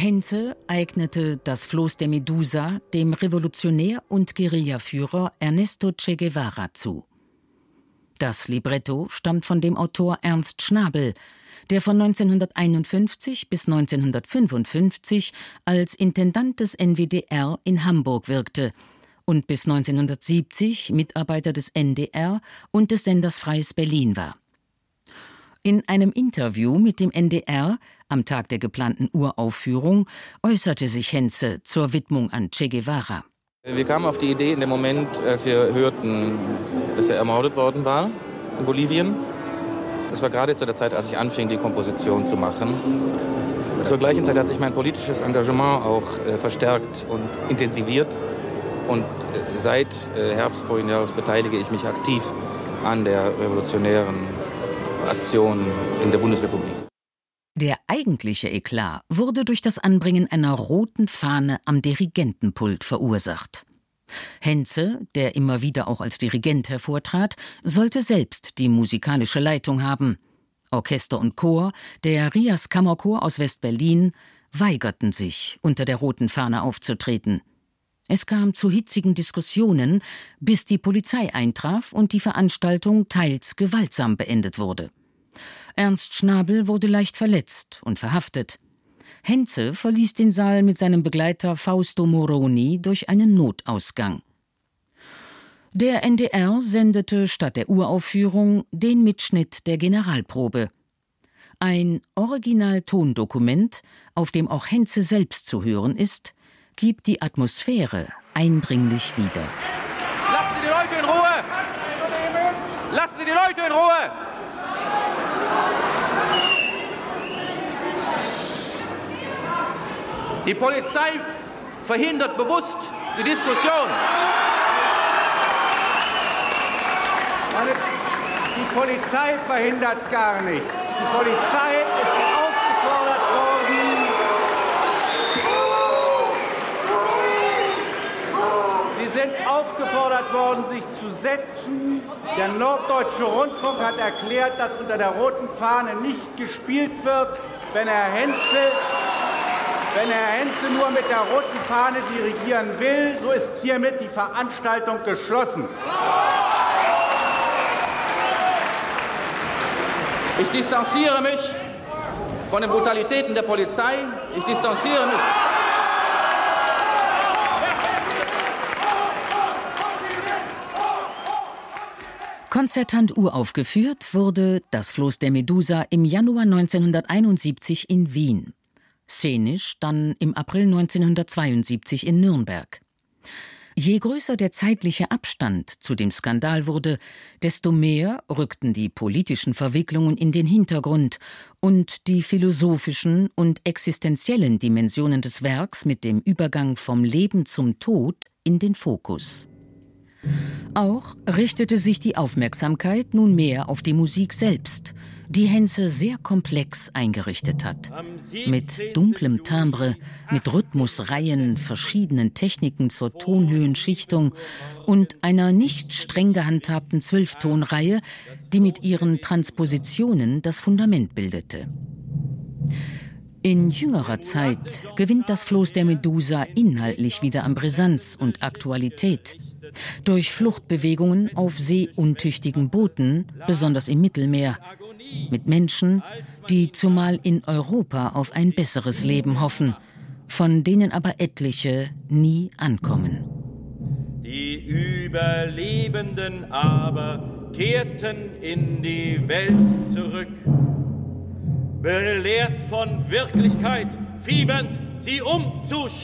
Henze eignete das Floß der Medusa dem Revolutionär und Guerillaführer Ernesto Che Guevara zu. Das Libretto stammt von dem Autor Ernst Schnabel, der von 1951 bis 1955 als Intendant des NWDR in Hamburg wirkte und bis 1970 Mitarbeiter des NDR und des Senders Freies Berlin war. In einem Interview mit dem NDR am Tag der geplanten Uraufführung äußerte sich Henze zur Widmung an Che Guevara. Wir kamen auf die Idee in dem Moment, als wir hörten, dass er ermordet worden war in Bolivien. Das war gerade zu der Zeit, als ich anfing, die Komposition zu machen. Zur gleichen Zeit hat sich mein politisches Engagement auch verstärkt und intensiviert. Und seit Herbst vorigen Jahres beteilige ich mich aktiv an der revolutionären Aktion in der Bundesrepublik. Der eigentliche Eklat wurde durch das Anbringen einer roten Fahne am Dirigentenpult verursacht. Henze, der immer wieder auch als Dirigent hervortrat, sollte selbst die musikalische Leitung haben. Orchester und Chor, der Rias Kammerchor aus West-Berlin, weigerten sich, unter der roten Fahne aufzutreten. Es kam zu hitzigen Diskussionen, bis die Polizei eintraf und die Veranstaltung teils gewaltsam beendet wurde. Ernst Schnabel wurde leicht verletzt und verhaftet. Henze verließ den Saal mit seinem Begleiter Fausto Moroni durch einen Notausgang. Der NDR sendete statt der Uraufführung den Mitschnitt der Generalprobe. Ein Original-Tondokument, auf dem auch Henze selbst zu hören ist, gibt die Atmosphäre eindringlich wieder. Lassen Sie die Leute in Ruhe! Lassen Sie die Leute in Ruhe! Die Polizei verhindert bewusst die Diskussion. Die Polizei verhindert gar nichts. Die Polizei ist aufgefordert worden. Sie sind aufgefordert worden, sich zu setzen. Der Norddeutsche Rundfunk hat erklärt, dass unter der roten Fahne nicht gespielt wird, wenn Herr Henze nur mit der roten Fahne dirigieren will. So ist hiermit die Veranstaltung geschlossen. Ich distanziere mich von den Brutalitäten der Polizei. Ich distanziere mich. Konzertant uraufgeführt wurde Das Floß der Medusa im Januar 1971 in Wien. Szenisch dann im April 1972 in Nürnberg. Je größer der zeitliche Abstand zu dem Skandal wurde, desto mehr rückten die politischen Verwicklungen in den Hintergrund und die philosophischen und existenziellen Dimensionen des Werks mit dem Übergang vom Leben zum Tod in den Fokus. Auch richtete sich die Aufmerksamkeit nunmehr auf die Musik selbst, die Henze sehr komplex eingerichtet hat. Mit dunklem Timbre, mit Rhythmusreihen, verschiedenen Techniken zur Tonhöhenschichtung und einer nicht streng gehandhabten 12-Tonreihe, die mit ihren Transpositionen das Fundament bildete. In jüngerer Zeit gewinnt Das Floß der Medusa inhaltlich wieder an Brisanz und Aktualität. Durch Fluchtbewegungen auf seeuntüchtigen Booten, besonders im Mittelmeer, mit Menschen, die zumal in Europa auf ein besseres Leben hoffen, von denen aber etliche nie ankommen. Die Überlebenden aber kehrten in die Welt zurück. Belehrt von Wirklichkeit, fiebernd sie umzuschauen.